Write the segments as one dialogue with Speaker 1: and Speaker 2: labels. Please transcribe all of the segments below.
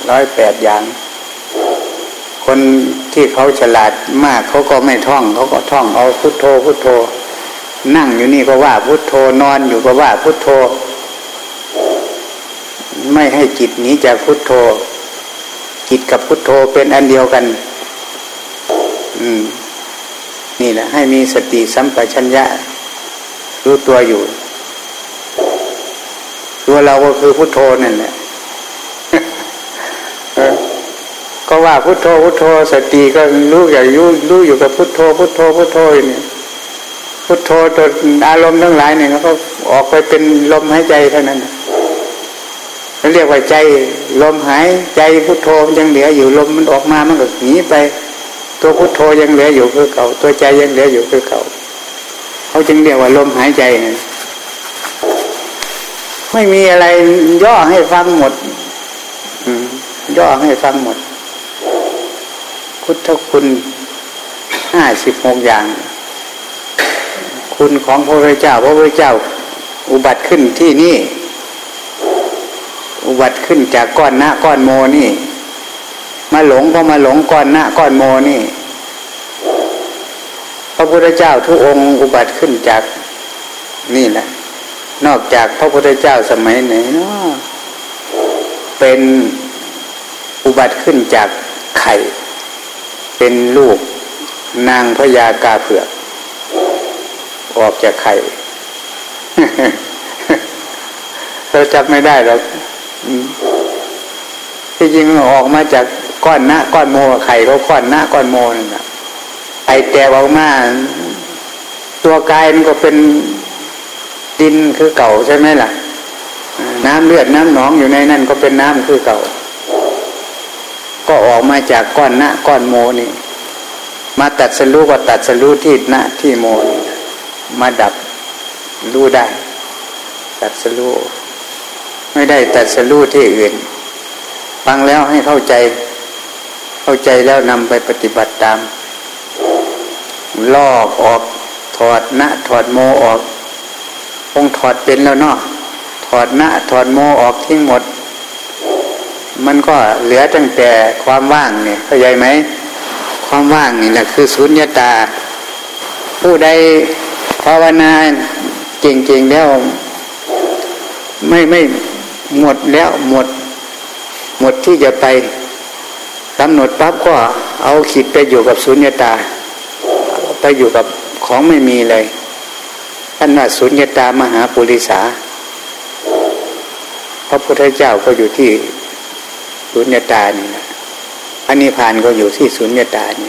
Speaker 1: 108อย่างคนที่เขาฉลาดมากเขาก็ไม่ท่องเขาก็ท่องเอาพุทโธพุทโธนั่งอยู่นี่ก็ว่าพุทโธนอนอยู่ก็ว่าพุทโธไม่ให้จิตหนีจากพุทโธจิตกับพุทโธเป็นอันเดียวกันนี่แหละให้มีสติสัมปชัญญะรู้ตัวอยู่ตัวเราก็คือพุทโธนั่นแหละ ก็ว่าพุทโธพุทโธสติก็รู้อยู่กับพุทโธพุทโธพุทโธนี่พุทโธตัวอารมณ์ทั้งหลายเนี่ยก็ออกไปเป็นลมหายใจเท่านั้นเขาเรียกว่าใจลมหายใจพุทโธยังเหลืออยู่ลมมันออกมามันก็หนีไปตัวพุทโธยังเหลืออยู่คือเก่าตัวใจยังเหลืออยู่คือเก่าเขาจึงเรียกว่าลมหายใจนะไม่มีอะไรย่อให้ฟังหมดย่อให้ฟังหมดพุทธคุณ56อย่างคุณของพระพุทธเจ้าพระพุทธเจ้าอุบัติขึ้นที่นี่อุบัติขึ้นจากก้อนหน้าก้อนโมนี่มาหลงก็มาหลงก้อนหน้าก้อนโมนี่พระพุทธเจ้าทุกองค์อุบัติขึ้นจากนี่แหละนอกจากพระพุทธเจ้าสมัยไหนเนาะเป็นอุบัติขึ้นจากไข่เป็นลูกนางพญากาเผือกออกจากไข่ เราจับไม่ได้หรอกที่จริงออกมาจากก้อนหน้าก้อนโมไข่เขาก้อนหน้าก้อนโมนั่นแหละไอแตกออกมาตัวกายมันก็เป็นดินคือเก่าใช่ไหมล่ะน้ำเลือดน้ำหนองอยู่ในนั่นก็เป็นน้ำคือเก่าก็ออกมาจากก้อนหน้าก้อนโมนี่มาตัดสรู้ก็ตัดสรู้ที่หน้าที่โมมาดับรู้ได้ตัดสรู้ไม่ได้ตัดสรู้ที่อื่นฟังแล้วให้เข้าใจแล้วนำไปปฏิบัติตามลอกออกถอดหน้าถอดโมออกคงถอดเป็นแล้วเนาะถอดหน้าถอดโมออกทิ้งหมดมันก็เหลือตั้งแต่ความว่างเนี่ยเข้าใจไหมความว่างนี่แหละคือสุญญตาผู้ใดภาวนาเก่งๆแล้วไม่หมดแล้วหมดที่จะไปกำหนดปั๊บก็เอาขิดไปอยู่กับสุญญตาไปอยู่กับของไม่มีเลยท่านว่าสุญญตามหาปุริสาพระพุทธเจ้าก็อยู่ที่สุญญตานี่นะพระนิพพานก็อยู่ที่สุญญตานี่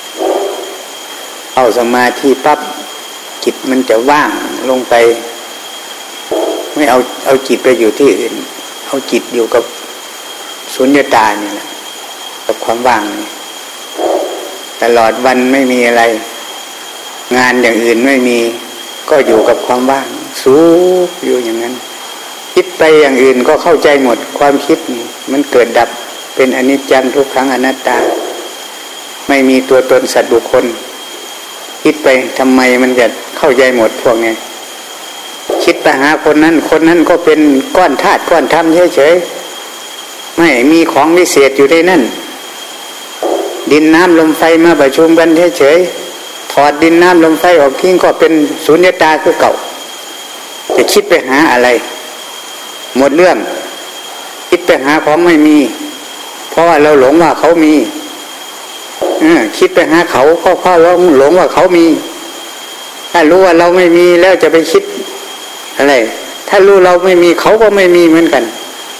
Speaker 1: เอาสมาธิปั๊บจิตมันจะว่างลงไปไม่เอาจิตไปอยู่ที่อื่นเอาจิตอยู่กับสุญญตานี่แหละกับความว่างนี่ตลอดวันไม่มีอะไรงานอย่างอื่นไม่มีก็อยู่กับความว่างสูบอยู่อย่างนั้นคิดไปอย่างอื่นก็เข้าใจหมดความคิดมันเกิดดับเป็นอนิจจังทุกขังอนัตตาไม่มีตัวตนสัตว์บุคคลคิดไปทำไมมันจะเข้าใจหมดพวกนี้คิดไปหาคนนั้นก็เป็นก้อนธาตุก้อนธรรมเฉยๆไม่มีของวิเศษอยู่ในนั้นดินน้ำลมไฟมาประชุมกันเฉยๆถอดดินน้ำลมไฟออกทิ้งก็เป็นสุญญตาคือเก่าจะคิดไปหาอะไรหมดเรื่องคิดไปหาของไม่มีเพราะว่าเราหลงว่าเขามีคิดไปหาเขาก็เพราะเราหลงว่าเขามีถ้ารู้ว่าเราไม่มีแล้วจะไปคิดอะไรถ้ารู้เราไม่มีเขาก็ไม่มีเหมือนกัน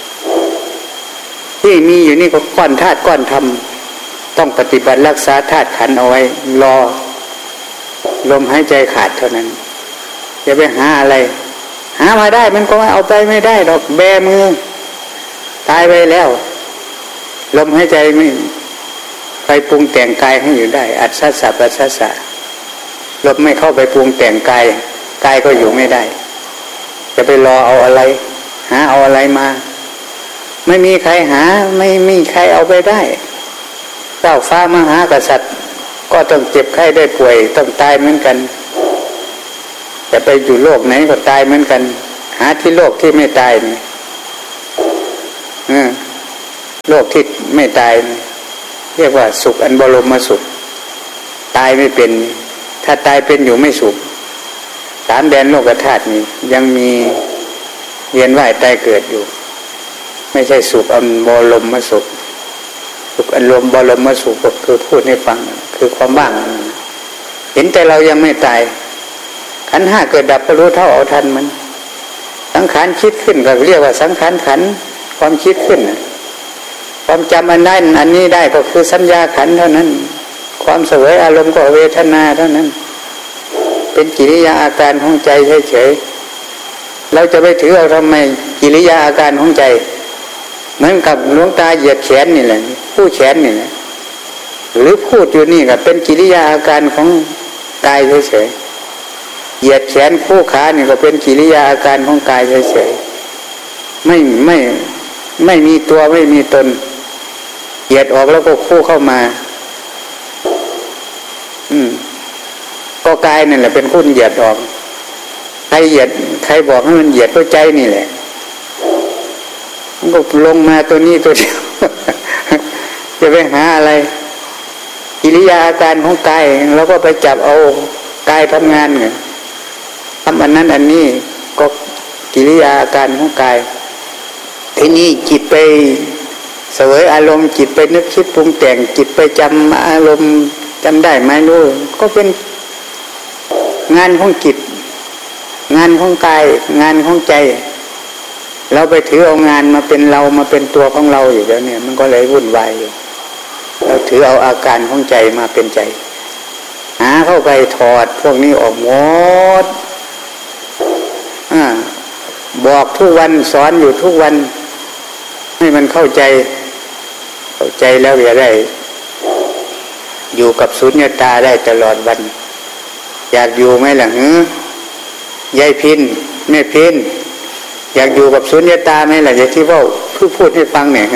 Speaker 1: ที่มีอยู่นี่ก็ก้อนธาตุก้อนธรรมต้องปฏิบัติรักษาธาตุขันธ์เอาไว้รอลมหายใจขาดเท่านั้นจะไปหาอะไรหามาได้มันก็เอาไปไม่ได้ดอกแบมือตายไปแล้วลมหายใจไม่ไปปรุงแต่งกายให้อยู่ได้อัศสะปัสสะลมไม่เข้าไปปรุงแต่งกายก็อยู่ไม่ได้จะไปรอเอาอะไรหาเอาอะไรมาไม่มีใครหาไม่มีใครเอาไปได้เจ้าฟ้ามหากษัตริย์ก็ต้องเจ็บไข้ได้ป่วยต้องตายเหมือนกันจะไปอยู่โลกไหนก็ตายเหมือนกันหาที่โลกที่ไม่ตายนี่โลกที่ไม่ตายเรียกว่าสุขอันบรมสุขตายไม่เป็นถ้าตายเป็นอยู่ไม่สุขสามแดนโลกธาตุนี้ยังมีเวียนว่ายตายเกิดอยู่ไม่ใช่สุขอันบรมสุขสุขอันบรมสุขก็คือพูดให้ฟังคือความว่างเห็นแต่เรายังไม่ตายขันธ์ห้าเกิดดับก็รู้เท่าเอาทันมันสังขารคิดขึ้นก็เรียกว่าสังขารขันธ์ความคิดขึ้นความจำอันนั้นอันนี้ได้ก็คือสัญญาขันธ์เท่านั้นความเสวยอารมณ์ก็เวทนาเท่านั้นเป็นกิริยาอาการของใจเฉยๆเราจะไปถือเอาทำไมกิริยาอาการของใจเหมือนกับหลวงตาเหยียดแขนนี่แหละผู้แขนนี่แหละหรือพูดอยู่นี่ก็เป็นกิริยาอาการของกายเฉยๆเหยียดแขนคู่ขานี่ก็เป็นกิริยาอาการของกายเฉยๆไม่มีตัวไม่มีตนเหยียดออกแล้วก็คู่เข้ามาก็กายนี่แหละเป็นผู้เหยียดออกใครเหยียดใครบอกให้มันเหยียดก็ใจนี่แหละมันก็ลงมาตัวนี้ตัวเดียวจะไปหาอะไรกิริยาอาการของกายเราก็ไปจับเอากายทำงานไงทำอันนั้นอันนี้ก็กิริยาอาการของกายทีนี้จิตไปเสวยอารมณ์จิตไปนึกคิดปรุงแต่งจิตไปจำอารมณ์จำได้ไหมรู้ก็เป็นงานของจิตงานของกายงานของใจเราไปถือเอางานมาเป็นเรามาเป็นตัวของเราอยู่แล้วเนี่ยมันก็เลยวุ่นวายอยู่เราถือเอาอาการของใจมาเป็นใจหาเข้าไปถอดพวกนี้ออกหมดบอกทุกวันสอนอยู่ทุกวันให้มันเข้าใจแล้วอย่าได้อยู่กับสุญญตาได้ตลอดวันอยากอยู่ไหมล่ะยายพินแม่พินอยากอยู่กับสุญญตาไหมล่ะอย่างที่ว่าพูดให้ฟังเนี่ย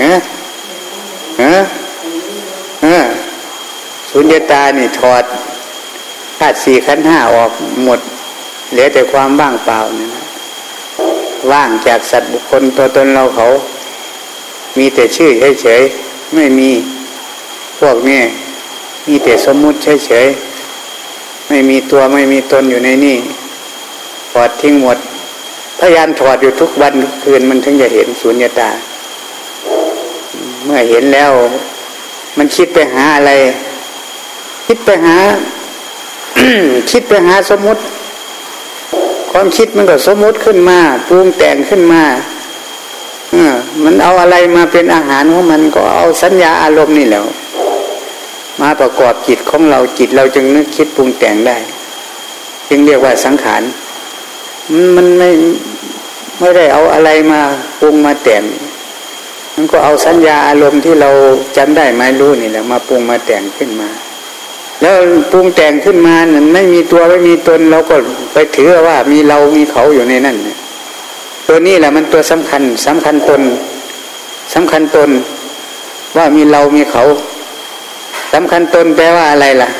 Speaker 1: สุญญตานี่ถอดธาตุสี่ขันธ์ห้าออกหมดเหลือแต่ความว่างเปล่าเนี่ยว่างจากสัตว์บุคคลตัวตนเราเขามีแต่ชื่อเฉยๆไม่มีพวกนี้มีแต่สมมุติเฉยๆไม่มีตัวไม่มีตนอยู่ในนี่ถอดทิ้งหมดพยายามถอดอยู่ทุกวันทุกคืนมันถึงจะเห็นสุญญตาเมื่อเห็นแล้วมันคิดไปหาอะไรคิดไปหา คิดไปหาสมมุติความคิดมันก็สมมุติขึ้นมาปรุงแต่งขึ้นมามันเอาอะไรมาเป็นอาหารของมันก็เอาสัญญาอารมณ์นี่แหละมาประกอบจิตของเราจิตเราจึงนึกคิดปรุงแต่งได้จึงเรียกว่าสังขารมันไม่ได้เอาอะไรมาปรุงมาแต่งมันก็เอาสัญญาอารมณ์ที่เราจำได้ไม่รู้นี่แหละมาปรุงมาแต่งขึ้นมาแล้วปรุงแต่งขึ้นมานั้นไม่มีตัวไม่มีตนเราก็ไปถือว่ามีเรามีเขาอยู่ในนั่นตัวนี้แหละมันตัวสำคัญตนว่ามีเรามีเขาสำคัญตนแปลว่าอะไรล่ะ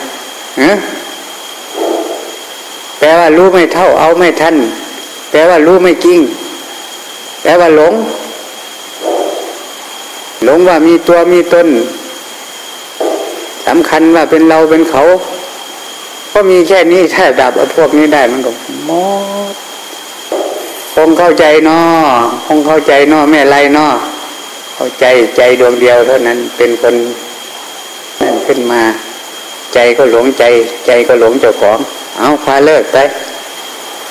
Speaker 1: แปลว่ารู้ไม่เท่าเอาไม่ทันแปลว่ารู้ไม่จริงแปลว่าหลงว่ามีตัวมีตนสำคัญว่าเป็นเราเป็นเขาก็มีแค่นี้ถ้าดับพวกนี้ได้มันก็หมดคงเข้าใจเนาะแม่ไรเนาะเข้าใจดวงเดียวเท่านั้นเป็นคนนั่นขึ้นมาใจก็หลงใจก็หลงเจ้าของเอาพาเลิกไป